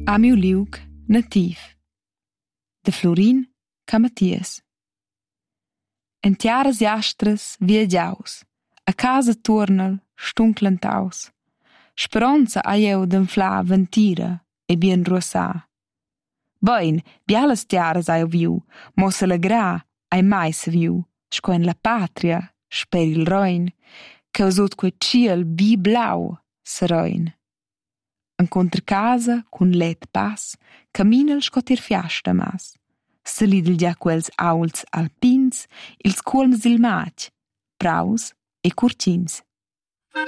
A miu liug nativ. De Florin ca Mattias. En tiaras jastras viagiaus, a casa tuornel stunclentaus. Speranza ha jeu d'enflar ventira e bien ruossà. Bein, bialas tiaras ha eu viu, mo se alegrà ai mai se viu, sco en la patria, sper il rein, causut quei ciel bi blau serein. Encontre casa cun let pass, caminel sco tier fiasta mas. Salidel gia quels auls alpins, ils culms dil matg, praus e curtins.